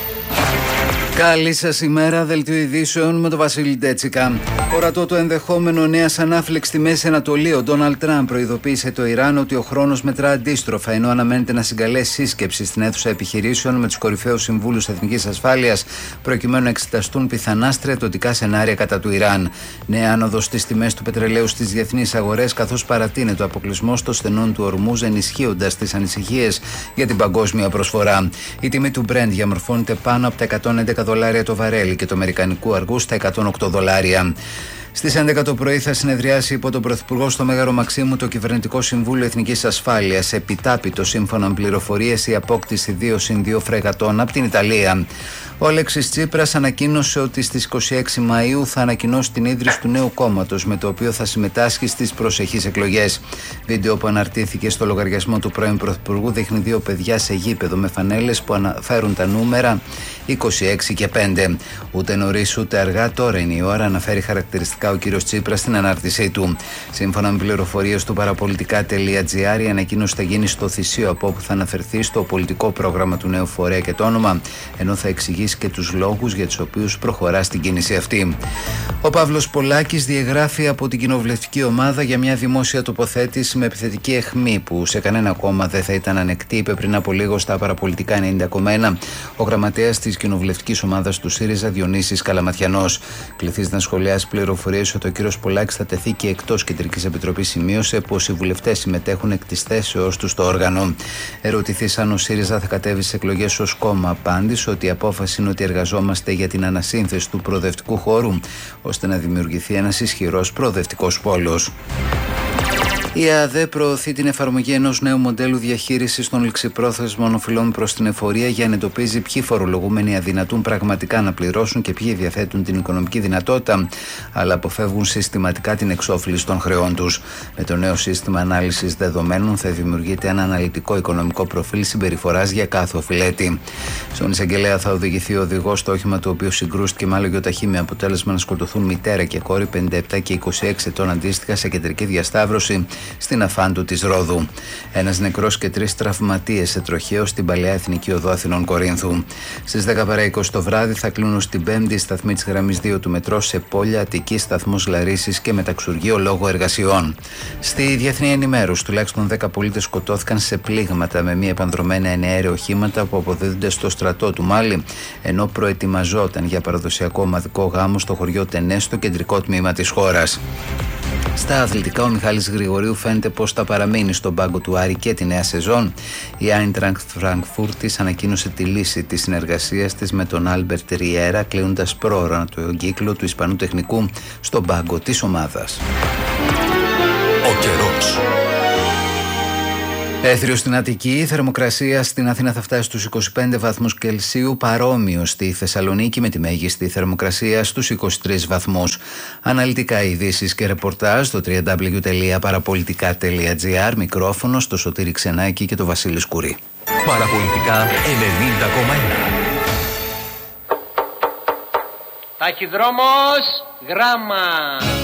Καλή σας ημέρα, δελτίο ειδήσεων με τον Βασίλη Ντέτσικα. Ορατό το ενδεχόμενο νέας ανάφλεξης στη Μέση Ανατολή, ο Ντόναλντ Τραμπ προειδοποίησε το Ιράν ότι ο χρόνος μετρά αντίστροφα, ενώ αναμένεται να συγκαλέσει σύσκεψη στην αίθουσα επιχειρήσεων με τους κορυφαίους συμβούλους εθνικής ασφάλειας, προκειμένου να εξεταστούν πιθανά στρατιωτικά σενάρια κατά του Ιράν. Νέα άνοδος στις τιμές του πετρελαίου στις διεθνείς αγορές, καθώς παρατείνεται ο αποκλεισμός των στενών του Ορμούζ, ενισχύοντας τις ανησυχίες για την παγκόσμια προσφορά. Η τιμή του Brent διαμορφώνεται πάνω από τα $111 το βαρέλι και του αμερικανικού αργού στα $108. Στις 11 το πρωί θα συνεδριάσει υπό τον Πρωθυπουργό στο Μέγαρο Μαξίμου το Κυβερνητικό Συμβούλιο Εθνικής Ασφάλειας. Επιτάπητο, σύμφωνα με πληροφορίες, η απόκτηση 2+2 φρεγατών από την Ιταλία. Ο Αλέξης Τσίπρας ανακοίνωσε ότι στις 26 Μαΐου θα ανακοινώσει την ίδρυση του νέου κόμματος, με το οποίο θα συμμετάσχει στις προσεχείς εκλογές. Βίντεο που αναρτήθηκε στο λογαριασμό του πρώην Πρωθυπουργού δείχνει δύο παιδιά σε γήπεδο με φανέλες που αναφέρουν τα νούμερα 26 και 5. Ούτε νωρίς ούτε αργά, τώρα είναι η ώρα, αναφέρει χαρακτηριστικά ο κύριος Τσίπρας στην ανάρτησή του. Σύμφωνα με πληροφορίες του παραπολιτικά.gr, η ανακοίνωση θα γίνει στο Θησίο, από όπου θα αναφερθεί στο πολιτικό πρόγραμμα του νέου φορέα και το όνομα, ενώ θα εξηγήσει και τους λόγους για τους οποίους προχωρά στην κίνηση αυτή. Ο Παύλος Πολάκης διαγράφει από την κοινοβουλευτική ομάδα για μια δημόσια τοποθέτηση με επιθετική αιχμή που σε κανένα κόμμα δεν θα ήταν ανεκτή, είπε πριν από λίγο στα παραπολιτικά 90,1 ο γραμματέας της κοινοβουλευτικής ομάδας του ΣΥΡΙΖΑ, Διονύσης Καλαματιανός. Κληθείς να σχολιάσει πληροφορίες ότι ο κύριος Πολάκης θα τεθεί και εκτός Κεντρικής Επιτροπής, σημείωσε πως οι βουλευτές συμμετέχουν εκ της θέσεως του στο όργανο. Ερωτηθείς αν ο ΣΥΡΙΖΑ θα κατέβει στις εκλογές ως κόμμα, απάντησε ότι η απόφαση είναι ότι εργαζόμαστε για την ανασύνθεση του προοδευτικού χώρου, ώστε να δημιουργηθεί ένας ισχυρός προοδευτικός πόλος. Η ΑΔΕ προωθεί την εφαρμογή ενός νέου μοντέλου διαχείρισης των ληξιπρόθεσμων οφειλών προς την εφορία για να εντοπίζει ποιοι φορολογούμενοι αδυνατούν πραγματικά να πληρώσουν και ποιοι διαθέτουν την οικονομική δυνατότητα, αλλά αποφεύγουν συστηματικά την εξόφληση των χρεών τους. Με το νέο σύστημα ανάλυσης δεδομένων θα δημιουργείται ένα αναλυτικό οικονομικό προφίλ συμπεριφοράς για κάθε οφειλέτη. Στον εισαγγελέα θα οδηγηθεί ο οδηγός στο όχημα το οποίο συγκρούστηκε με άλλο γιοταχή, με αποτέλεσμα να σκοτωθούν μητέρα και κόρη 57 και 26 ετών αντίστοιχα σε κεντρική διασταύρωση στην Αφάντου της Ρόδου. Ένας νεκρός και 3 τραυματίες σε τροχαίο στην παλαιά Εθνική Οδό Αθηνών Κορίνθου. Στις 10 παρά 20 το βράδυ θα κλείνουν στην 5η σταθμή της γραμμής 2 του μετρό σε Πόλια, Αττική, σταθμός Λαρίσης και μεταξουργείο λόγω εργασιών. Στη διεθνή ενημέρωση, τουλάχιστον 10 πολίτες σκοτώθηκαν σε πλήγματα με μη επανδρομένα εναέρια οχήματα που αποδίδονται στο στρατό του Μάλι, ενώ προετοιμαζόταν για παραδοσιακό ομαδικό γάμο στο χωριό Τενέ, στο κεντρικό τμήμα της χώρας. Στα αθλητικά, ο Μιχάλης Γρηγορίου φαίνεται πως θα παραμείνει στον πάγκο του Άρη και τη νέα σεζόν. Η Άιντραχτ Φραγκφούρτης ανακοίνωσε τη λύση της συνεργασίας της με τον Άλμπερτ Ριέρα, κλείνοντας πρόωρα τον κύκλο του Ισπανού τεχνικού στον πάγκο της ομάδας. Ο καιρός. Έθριο στην Αττική, η θερμοκρασία στην Αθήνα θα φτάσει στους 25 βαθμούς Κελσίου, παρόμοιο στη Θεσσαλονίκη με τη μέγιστη θερμοκρασία στους 23 βαθμούς. Αναλυτικά ειδήσεις και ρεπορτάζ στο www.parapolitica.gr, μικρόφωνο στο Σωτήρη Ξενάκη και το Βασίλη Σκουρί. Παραπολιτικά 90,1. Ταχυδρόμος, γράμμα.